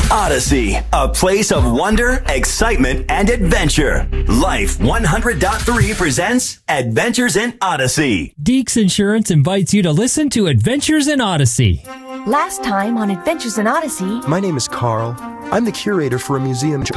Odyssey, a place of wonder, excitement, and adventure. Life 100.3 presents Adventures in Odyssey. Deeks Insurance invites you to listen to Adventures in Odyssey. Last time on Adventures in Odyssey. My name is Carl. I'm the curator for a museum